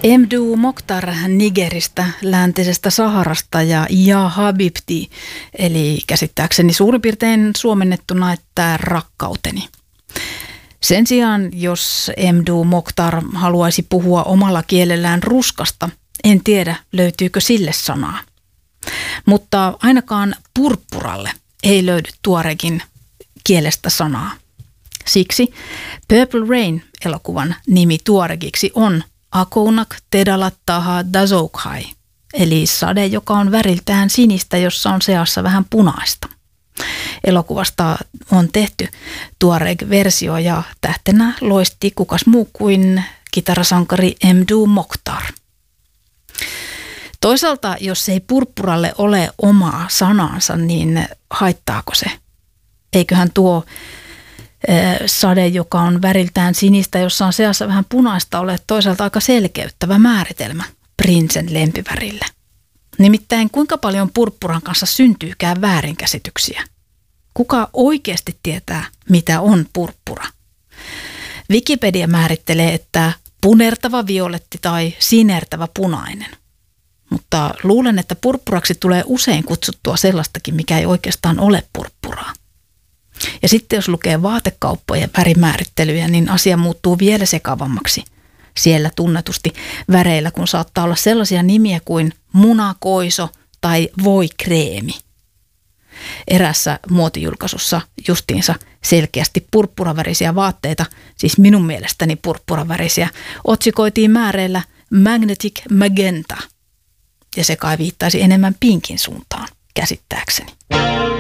Mdou Mokhtar Nigeristä, läntisestä Saharasta ja Habibti, eli käsittääkseni suurin piirtein suomennettuna, että rakkauteni. Sen sijaan, jos Mdou Mokhtar haluaisi puhua omalla kielellään ruskasta, en tiedä löytyykö sille sanaa. Mutta ainakaan purppuralle ei löydy tuaregin kielestä sanaa. Siksi Purple Rain-elokuvan nimi tuaregiksi on Akounak Tedalat Taha Dazoukhai, eli sade, joka on väriltään sinistä, jossa on seassa vähän punaista. Elokuvasta on tehty tuareg-versio ja tähtenä loisti kukas muu kuin kitarasankari Mdou Mokhtar. Toisaalta, jos ei purppuralle ole omaa sanansa, niin haittaako se? Eiköhän tuo sade, joka on väriltään sinistä, jossa on seassa vähän punaista, ole toisaalta aika selkeyttävä määritelmä prinsen lempivärille. Nimittäin kuinka paljon purppuran kanssa syntyykään väärinkäsityksiä? Kuka oikeasti tietää, mitä on purppura? Wikipedia määrittelee, että punertava violetti tai sinertävä punainen. Mutta luulen, että purppuraksi tulee usein kutsuttua sellaistakin, mikä ei oikeastaan ole purppuraa. Ja sitten jos lukee vaatekauppojen värimäärittelyjä, niin asia muuttuu vielä sekavammaksi. Siellä tunnetusti väreillä, kun saattaa olla sellaisia nimiä kuin munakoiso tai voikreemi. Erässä muotijulkaisussa justiinsa selkeästi purppuravärisiä vaatteita, siis minun mielestäni purppuravärisiä, otsikoitiin määreillä Magnetic Magenta. Ja se kai viittaisi enemmän pinkin suuntaan, käsittääkseni.